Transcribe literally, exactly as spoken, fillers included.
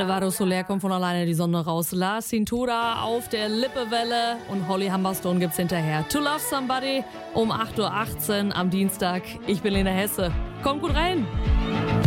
Alvaro Soler kommt von alleine die Sonne raus. La Cintura auf der Lippewelle und Holly Humberstone gibt's hinterher. To Love Somebody um acht Uhr achtzehn am Dienstag. Ich bin Lena Hesse. Kommt gut rein!